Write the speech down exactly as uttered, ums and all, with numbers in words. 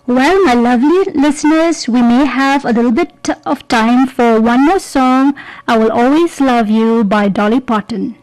Well, my lovely listeners, we may have a little bit of time for one more song, I Will Always Love You by Dolly Parton.